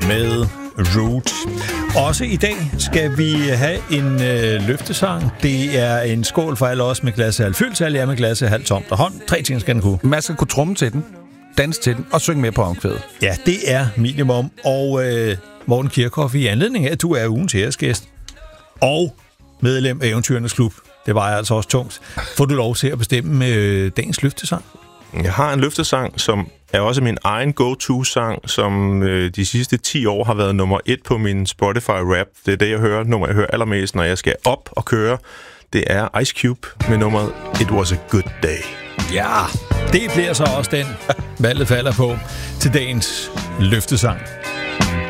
med Root. Også i dag skal vi have en løftesang. Det er en skål for alle os med glasset halvt fyldt, alle jer med glasset halvt tomt. Og hånd, 3 ting skal den kunne. Man skal kunne tromme til den, danse til den og synge med på omkvædet. Ja, det er minimum. Og Morten Kirchhoff, i anledning af, at du er ugens æresgæst og medlem af Eventyrernes Klub, det var altså også tungt, får du lov til at bestemme dagens løftesang? Jeg har en løftesang, som er også min egen go-to-sang, som de sidste 10 år har været nummer 1 på min Spotify-rap. Det er det, jeg hører allermest, når jeg skal op og køre. Det er Ice Cube med nummeret It Was a Good Day. Ja, det bliver så også den, valget falder på til dagens løftesang.